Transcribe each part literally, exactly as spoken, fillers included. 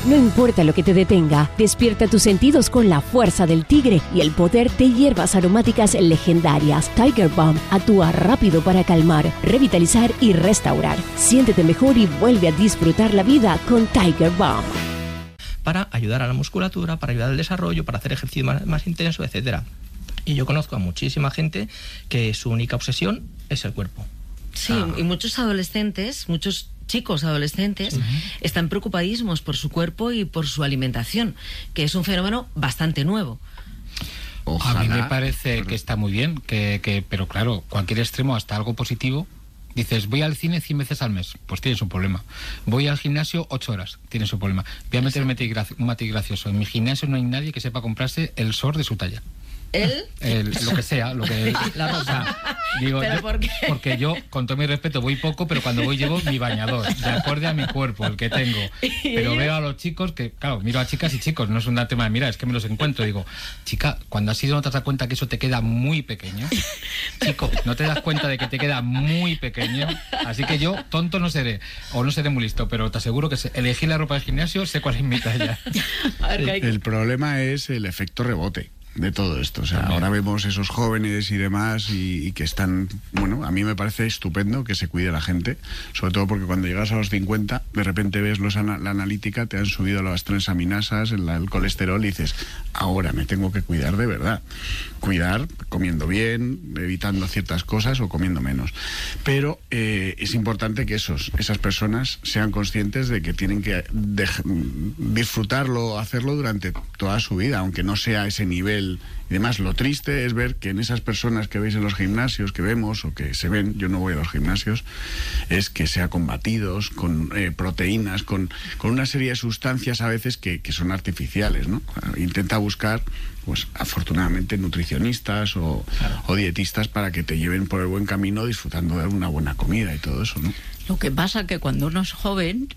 No importa lo que te detenga, despierta tus sentidos con la fuerza del tigre y el poder de hierbas aromáticas legendarias. Tiger Balm actúa rápido para calmar, revitalizar y restaurar. Siéntete mejor y vuelve a disfrutar la vida con Tiger Balm. Para ayudar a la musculatura, para ayudar al desarrollo, para hacer ejercicio más, más intenso, etcétera. Y yo conozco a muchísima gente que su única obsesión es el cuerpo. Sí, ah. y muchos adolescentes, muchos chicos adolescentes, uh-huh. están preocupadísimos por su cuerpo y por su alimentación, que es un fenómeno bastante nuevo. Ojalá. A mí me parece que está muy bien, que, que, pero claro, cualquier extremo, hasta algo positivo. Dices, voy al cine cien veces al mes, pues tienes un problema. Voy al gimnasio ocho horas, tienes un problema. Voy a meter un matiz gracioso. En mi gimnasio no hay nadie que sepa comprarse el short de su talla. ¿Él? El, lo que sea, lo que la rosa. Digo, ¿Pero yo, por qué? Porque yo, con todo mi respeto, voy poco, pero cuando voy llevo mi bañador, de acorde a mi cuerpo, el que tengo. Pero veo a los chicos que, claro, miro a chicas y chicos, no es un tema de mira, es que me los encuentro. Digo, chica, cuando has ido no te das cuenta que eso te queda muy pequeño. Chico, no te das cuenta de que te queda muy pequeño. Así que yo, tonto no seré, o no seré muy listo, pero te aseguro que elegí la ropa del gimnasio, sé cuál es mi talla. El, el problema es el efecto rebote de todo esto, o sea, también. Ahora vemos esos jóvenes y demás y, y que están, bueno, a mí me parece estupendo que se cuide la gente, sobre todo porque cuando llegas a los cincuenta, de repente ves los ana, la analítica, te han subido las transaminasas, el, el colesterol y dices, ahora me tengo que cuidar de verdad, cuidar comiendo bien, evitando ciertas cosas o comiendo menos, pero eh, es importante que esos, esas personas sean conscientes de que tienen que de, disfrutarlo, hacerlo durante toda su vida, aunque no sea a ese nivel y demás. Lo triste es ver que en esas personas que veis en los gimnasios, que vemos o que se ven, yo no voy a los gimnasios, es que sea con batidos, con eh, proteínas, con, con una serie de sustancias a veces que, que son artificiales, ¿no? Intenta buscar, pues afortunadamente, nutricionistas o, claro. o dietistas para que te lleven por el buen camino disfrutando de una buena comida y todo eso, ¿no? Lo que pasa que cuando uno es joven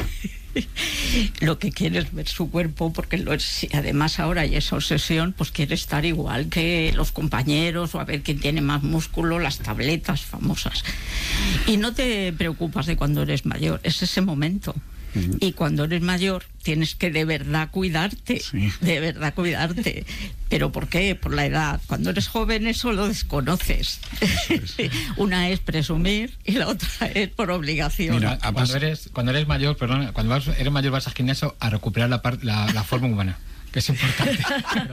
lo que quiere es ver su cuerpo, porque lo es, además ahora hay esa obsesión, pues quiere estar igual que los compañeros o a ver quién tiene más músculo, las tabletas famosas, y no te preocupas de cuando eres mayor, es ese momento. Uh-huh. Y cuando eres mayor tienes que de verdad cuidarte, sí. de verdad cuidarte. ¿Pero por qué? Por la edad. Cuando eres joven eso lo desconoces. Es. Una es presumir y la otra es por obligación. Mira, cuando eres, cuando eres mayor, perdón, cuando vas, eres mayor vas al gimnasio a recuperar la, par, la, la forma humana, que es importante.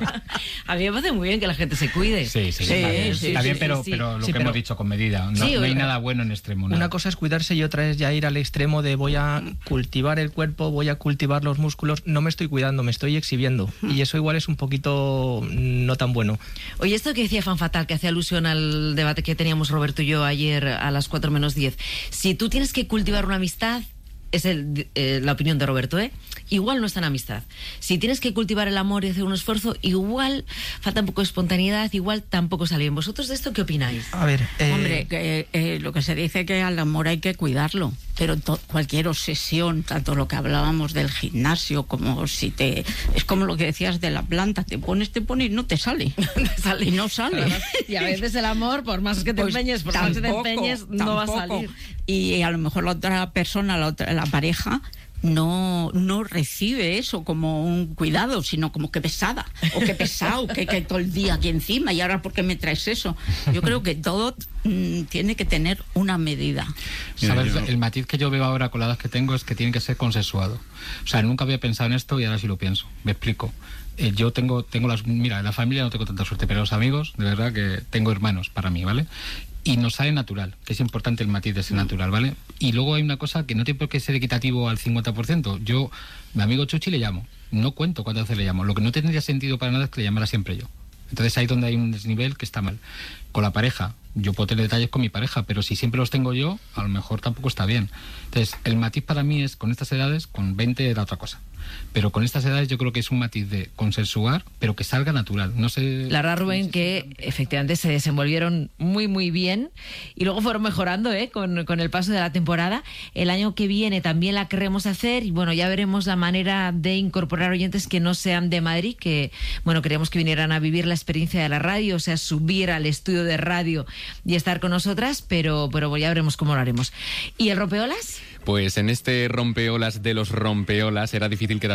A mí me parece muy bien que la gente se cuide. Sí, sí, sí, está bien, sí, está bien sí, pero, sí, pero lo sí, que pero, hemos dicho con medida. No, sí, no hay oiga. nada bueno en extremo. Nada. Una cosa es cuidarse y otra es ya ir al extremo de voy a cultivar el cuerpo, voy a cultivar los músculos. No me estoy cuidando, me estoy exhibiendo. Y eso igual es un poquito no tan bueno. Oye, esto que decía Fan Fatal, que hace alusión al debate que teníamos Roberto y yo ayer a las cuatro menos diez. Si tú tienes que cultivar una amistad, es el, eh, la opinión de Roberto, ¿eh? Igual no está en amistad. Si tienes que cultivar el amor y hacer un esfuerzo, igual falta un poco de espontaneidad, igual tampoco sale bien. ¿Vosotros de esto qué opináis? A ver, eh... hombre, que, eh, lo que se dice que al amor hay que cuidarlo, pero to- cualquier obsesión, tanto lo que hablábamos del gimnasio, como si te... Es como lo que decías de la planta, te pones, te pones y no te sale. te sale. Y no sale. Claro. Y a veces el amor, por más que te pues empeñes, por tampoco, más que te empeñes, no va a salir. Y a lo mejor la otra persona, la, otra, la pareja, no no recibe eso como un cuidado, sino como que pesada, o que pesado, que, que todo el día aquí encima, y ahora ¿por qué me traes eso? Yo creo que todo mm, tiene que tener una medida. ¿Sabes? El matiz que yo veo ahora con la edad que tengo es que tiene que ser consensuado. O sea, nunca había pensado en esto y ahora sí lo pienso. Me explico. Eh, yo tengo, tengo las... Mira, en la familia no tengo tanta suerte, pero los amigos, de verdad que tengo hermanos para mí, ¿vale? Y nos sale natural, que es importante el matiz de ser natural, ¿vale? Y luego hay una cosa que no tiene por qué ser equitativo al cincuenta por ciento. Yo, mi amigo Chuchi le llamo, no cuento cuántas veces le llamo. Lo que no tendría sentido para nada es que le llamara siempre yo. Entonces ahí es donde hay un desnivel que está mal. Con la pareja, yo puedo tener detalles con mi pareja, pero si siempre los tengo yo, a lo mejor tampoco está bien. Entonces el matiz para mí es, con estas edades, con veinte era otra cosa. Pero con estas edades yo creo que es un matiz de consensuar, pero que salga natural. No sé. La verdad, Rubén, que efectivamente se desenvolvieron muy, muy bien y luego fueron mejorando ¿eh? con, con el paso de la temporada. El año que viene también la queremos hacer y bueno, ya veremos la manera de incorporar oyentes que no sean de Madrid, que bueno, queríamos que vinieran a vivir la experiencia de la radio, o sea, subir al estudio de radio y estar con nosotras, pero, pero ya veremos cómo lo haremos. ¿Y el rompeolas? Pues en este rompeolas de los rompeolas era difícil quedar